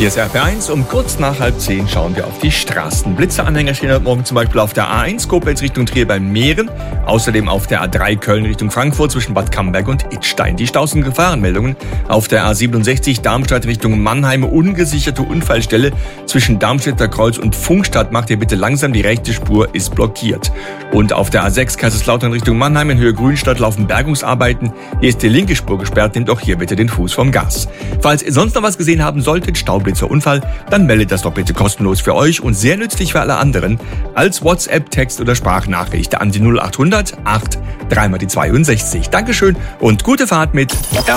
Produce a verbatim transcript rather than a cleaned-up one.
Hier ist R P eins. Um kurz nach halb zehn schauen wir auf die Straßen. Blitzeanhänger stehen heute Morgen zum Beispiel auf der A eins Koblenz Richtung Trier beim Meeren. Außerdem auf der A drei Köln Richtung Frankfurt zwischen Bad Camberg und Idstein. Die Staus- und Gefahrenmeldungen auf der A siebenundsechzig Darmstadt Richtung Mannheim. Ungesicherte Unfallstelle zwischen Darmstädter Kreuz und Funkstadt. Macht ihr bitte langsam, die rechte Spur ist blockiert. Und auf der A sechs Kaiserslautern Richtung Mannheim in Höhe Grünstadt laufen Bergungsarbeiten. Hier ist die linke Spur gesperrt. Nehmt auch hier bitte den Fuß vom Gas. Falls ihr sonst noch was gesehen haben solltet, Staublitzer, Unfall, dann meldet das doch bitte kostenlos für euch und sehr nützlich für alle anderen als WhatsApp, Text oder Sprachnachricht an die null acht hundert acht drei mal die zweiundsechzig. Dankeschön und gute Fahrt mit